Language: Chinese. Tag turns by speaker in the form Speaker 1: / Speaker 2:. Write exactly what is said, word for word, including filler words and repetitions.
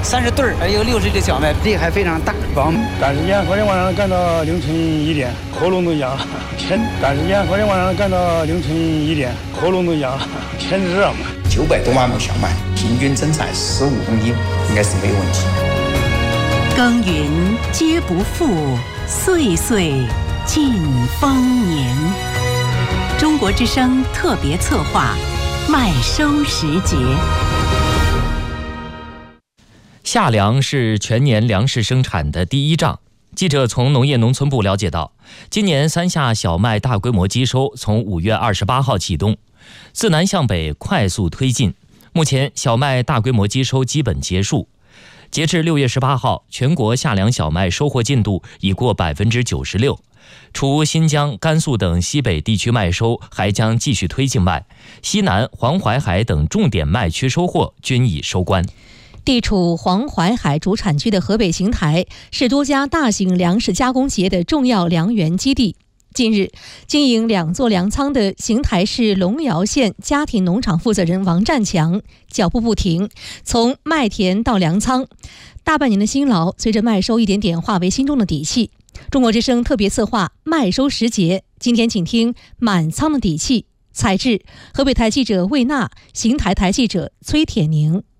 Speaker 1: 三十对儿，还有六十只小麦，力还非常大。
Speaker 2: 帮赶时间，昨天晚上干到凌晨一点，喉咙都哑了。天，赶时间，昨天晚上干到凌晨一点，喉咙都哑了，天热嘛。
Speaker 3: 九百多万亩小麦，平均增产十五公斤，应该是没有问题。
Speaker 4: 耕耘皆不负，岁岁尽丰年。中国之声特别策划，麦收时节。
Speaker 5: 夏粮是全年粮食生产的第一仗。记者从农业农村部了解到，今年三夏小麦大规模机收从五月二十八号启动，自南向北快速推进。目前小麦大规模机收基本结束。截至六月十八号，全国夏粮小麦收获进度已过百分之九十六。除新疆、甘肃等西北地区麦收还将继续推进外，西南、黄淮海等重点麦区收获均已收官。
Speaker 6: 地处黄淮海主产区的河北邢台是多家大型粮食加工企业的重要粮源基地。近日，经营两座粮仓的邢台市龙窑县家庭农场负责人王占强脚步不停，从麦田到粮仓，大半年的辛劳随着麦收一点点化为心中的底气。中国之声特别策划麦收时节，今天请听满仓的底气。采制河北台记者魏娜，邢台台记者崔铁宁。